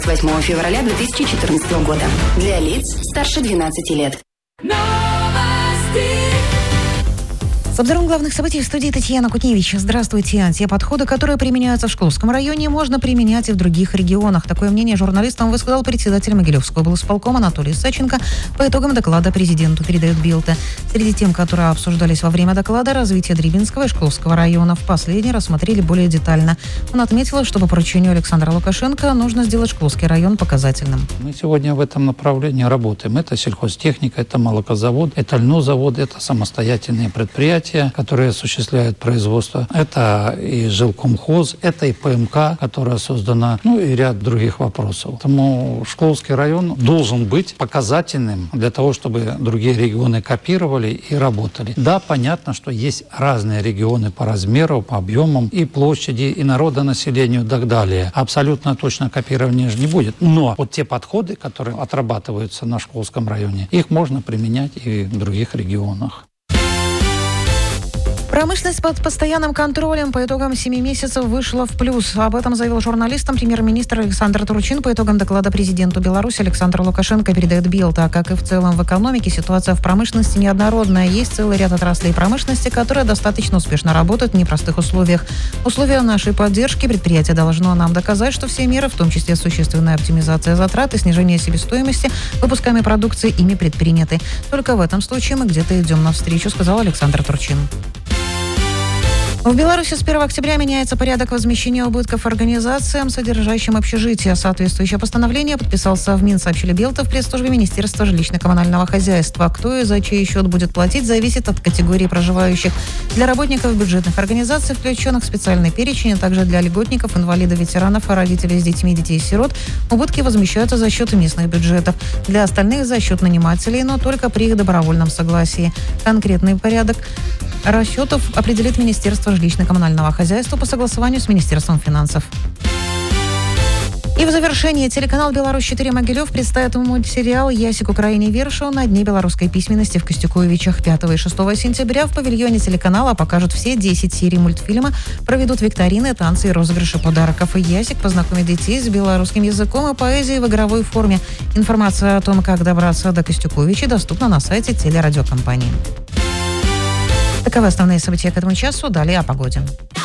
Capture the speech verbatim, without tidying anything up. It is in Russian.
С восьмого февраля две тысячи четырнадцатого года. Для лиц старше двенадцати лет. С обзором главных событий в студии Татьяна Кутневич. Здравствуйте. Те подходы, которые применяются в Шкловском районе, можно применять и в других регионах. Такое мнение журналистам высказал председатель Могилевского облсполкома Анатолий Саченко по итогам доклада президенту, передает Билта. Среди тем, которые обсуждались во время доклада, развитие Дрибинского и Шкловского районов. Последний рассмотрели более детально. Он отметил, что по поручению Александра Лукашенко нужно сделать Шкловский район показательным. Мы сегодня в этом направлении работаем. Это сельхозтехника, это молокозавод, это льнозавод, это самостоятельные предприятия, которые осуществляют производство. Это и жилкомхоз, это и ПМК, которая создана, ну и ряд других вопросов. Поэтому Шкловский район должен быть показательным для того, чтобы другие регионы копировали и работали. Да, понятно, что есть разные регионы по размеру, по объемам и площади, и народонаселению и так далее. Абсолютно точно копирования же не будет. Но вот те подходы, которые отрабатываются на Шкловском районе, их можно применять и в других регионах. Промышленность под постоянным контролем по итогам семи месяцев вышла в плюс. Об этом заявил журналистам премьер-министр Александр Турчин по итогам доклада президенту Беларуси Александр Лукашенко, передает Билта. Как и в целом в экономике, ситуация в промышленности неоднородная. Есть целый ряд отраслей промышленности, которые достаточно успешно работают в непростых условиях. Условия нашей поддержки предприятие должно нам доказать, что все меры, в том числе существенная оптимизация затрат и снижение себестоимости выпусками продукции, ими предприняты. Только в этом случае мы где-то идем навстречу, сказал Александр Турчин. В Беларуси с первого октября меняется порядок возмещения убытков организациям, содержащим общежития. Соответствующее постановление подписал Совмин, сообщили Белта в пресс-службе Министерства жилищно-коммунального хозяйства. Кто и за чей счет будет платить, зависит от категории проживающих. Для работников бюджетных организаций, включенных в специальный перечень, а также для льготников, инвалидов, ветеранов, родителей с детьми, детей-сирот, убытки возмещаются за счет местных бюджетов. Для остальных за счет нанимателей, но только при их добровольном согласии. Конкретный порядок расчетов определит Министерство жилищно-коммунального хозяйства по согласованию с Министерством финансов. И в завершении телеканал «Беларусь-четыре Могилев» представит мультсериал «Ясик Украине Вершу» на Дне белорусской письменности в Костюковичах. пятого и шестого сентября в павильоне телеканала покажут все десять серий мультфильма, проведут викторины, танцы и розыгрыши подарков. И «Ясик» познакомит детей с белорусским языком и поэзией в игровой форме. Информация о том, как добраться до Костюковичей, доступна на сайте телерадиокомпании. Таковы основные события к этому часу. Далее о погоде.